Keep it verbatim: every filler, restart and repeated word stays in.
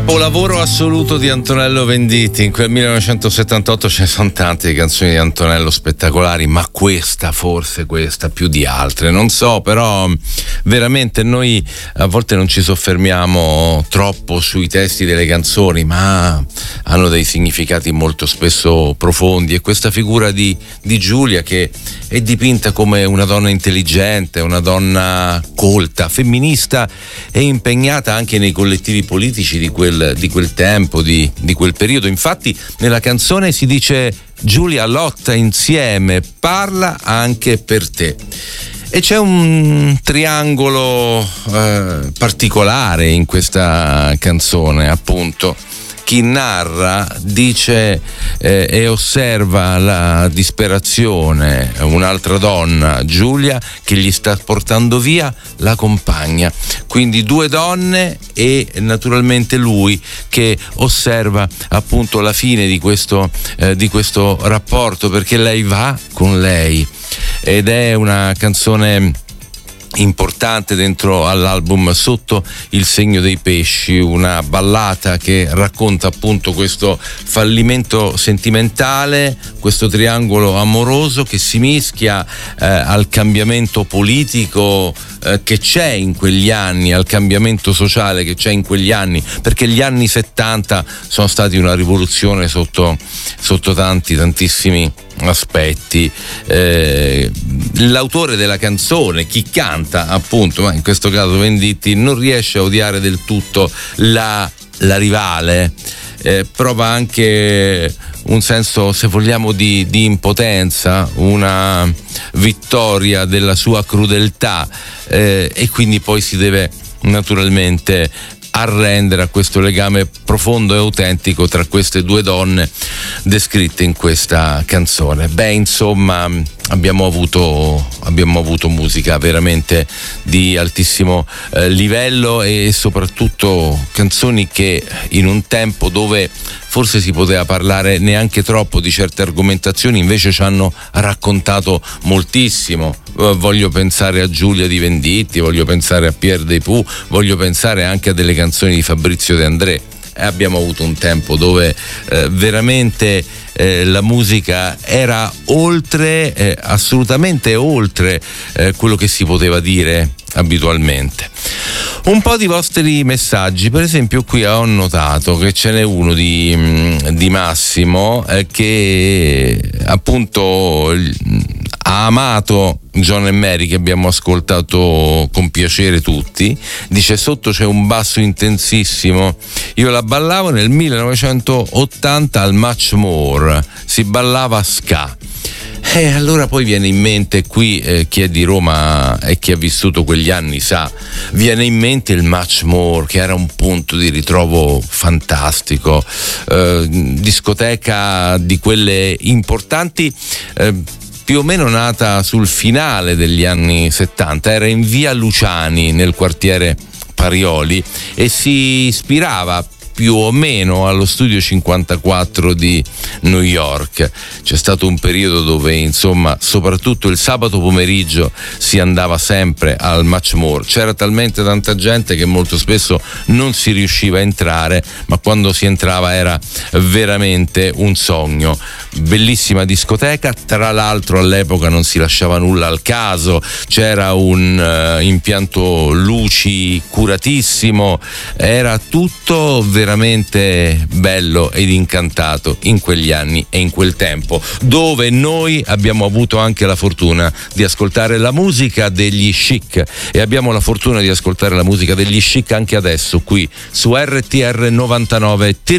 Capolavoro assoluto di Antonello Venditti. In quel millenovecentosettantotto ce ne sono tante canzoni di Antonello spettacolari, ma questa, forse questa più di altre, non so, però veramente noi a volte non ci soffermiamo troppo sui testi delle canzoni, ma hanno dei significati molto spesso profondi, e questa figura di, di Giulia, che è dipinta come una donna intelligente, una donna colta, femminista e impegnata anche nei collettivi politici di quel, di quel tempo, di, di quel periodo. Infatti nella canzone si dice: Giulia lotta insieme, parla anche per te. E c'è un triangolo eh, particolare in questa canzone, appunto. Chi narra dice eh, e osserva la disperazione, un'altra donna, Giulia, che gli sta portando via la compagna. Quindi due donne e naturalmente lui che osserva appunto la fine di questo, eh, di questo rapporto, perché lei va con lei. Ed è una canzone importante dentro all'album Sotto il segno dei pesci, una ballata che racconta appunto questo fallimento sentimentale, questo triangolo amoroso che si mischia eh, al cambiamento politico eh, che c'è in quegli anni, al cambiamento sociale che c'è in quegli anni, perché gli anni settanta sono stati una rivoluzione sotto, sotto tanti, tantissimi aspetti. Eh, l'autore della canzone, chi canta appunto, ma in questo caso Venditti, non riesce a odiare del tutto la, la rivale, eh, prova anche un senso, se vogliamo, di, di impotenza, una vittoria della sua crudeltà, eh, e quindi poi si deve naturalmente arrendere a questo legame profondo e autentico tra queste due donne descritte in questa canzone. Beh, insomma, abbiamo avuto abbiamo avuto musica veramente di altissimo eh, livello, e soprattutto canzoni che in un tempo dove forse si poteva parlare neanche troppo di certe argomentazioni invece ci hanno raccontato moltissimo. Voglio pensare a Giulia di Venditti, voglio pensare a Pierre de Pù, voglio pensare anche a delle canzoni di Fabrizio De André. E abbiamo avuto un tempo dove eh, veramente eh, la musica era oltre, eh, assolutamente oltre eh, quello che si poteva dire abitualmente. Un po' di vostri messaggi, per esempio qui ho notato che ce n'è uno di, di Massimo eh, che appunto ha amato John and Mary, che abbiamo ascoltato con piacere tutti. Dice: sotto c'è un basso intensissimo, io la ballavo nel millenovecentottanta al Much More, si ballava ska. E eh, allora poi viene in mente qui, eh, chi è di Roma e chi ha vissuto quegli anni sa, viene in mente il Much More, che era un punto di ritrovo fantastico, eh, discoteca di quelle importanti, eh, più o meno nata sul finale degli anni settanta, era in via Luciani nel quartiere Parioli e si ispirava più o meno allo studio cinquantaquattro di New York. C'è stato un periodo dove, insomma, soprattutto il sabato pomeriggio si andava sempre al Much More. C'era talmente tanta gente che molto spesso non si riusciva a entrare, ma quando si entrava era veramente un sogno. Bellissima discoteca, tra l'altro all'epoca non si lasciava nulla al caso, c'era un uh, impianto luci curatissimo, era tutto veramente bello ed incantato in quegli anni e in quel tempo, dove noi abbiamo avuto anche la fortuna di ascoltare la musica degli Chic, e abbiamo la fortuna di ascoltare la musica degli Chic anche adesso qui su R T R novantanove. Ti